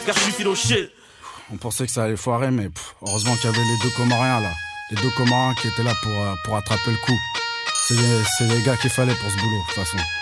car je suis philo shit. On pensait que ça allait foirer, mais heureusement qu'il y avait les deux Comoriens là. Les deux Comoriens qui étaient là pour attraper le coup. C'est les gars qu'il fallait pour ce boulot, de toute façon.